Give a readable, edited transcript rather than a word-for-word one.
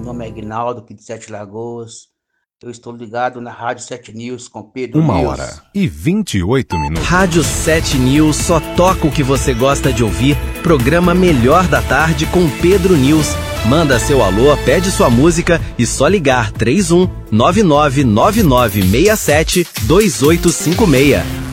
nome é Aguinaldo, aqui de Sete Lagoas. Eu estou ligado na Rádio 7 News com Pedro 1h28. Rádio 7 News só toca o que você gosta de ouvir. Programa Melhor da Tarde com Pedro News. Manda seu alô, pede sua música e só ligar 31 999967 2856.